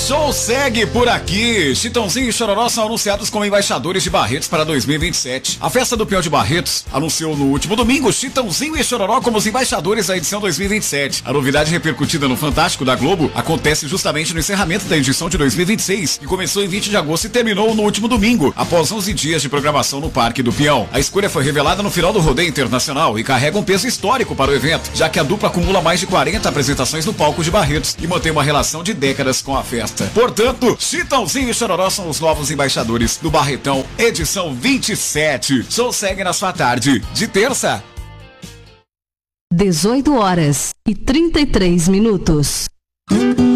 show segue por aqui. Chitãozinho e Chororó são anunciados como embaixadores de Barretos para 2027. A festa do Peão de Barretos anunciou no último domingo Chitãozinho e Chororó como os embaixadores da edição 2027. A novidade repercutida no Fantástico da Globo acontece justamente no encerramento da edição de 2026, que começou em 20 de agosto e terminou no último domingo, após 11 dias de programação no Parque do Peão. A escolha foi revelada no final do rodeio internacional e carrega um peso histórico para o evento, já que a dupla acumula mais de 40 apresentações no palco de Barretos e mantém uma relação de décadas com a festa. Portanto, Chitãozinho e Chororó são os novos embaixadores do Barretão, edição 27. Show segue na sua tarde de terça. 18h33.